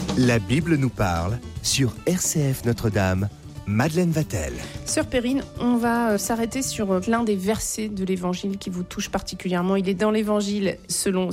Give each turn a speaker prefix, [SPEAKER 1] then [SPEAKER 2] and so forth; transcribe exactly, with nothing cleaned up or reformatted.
[SPEAKER 1] La Bible nous parle sur R C F Notre-Dame. Madeleine Vatel.
[SPEAKER 2] Sœur Perrine, on va s'arrêter sur l'un des versets de l'Évangile qui vous touche particulièrement. Il est dans l'Évangile selon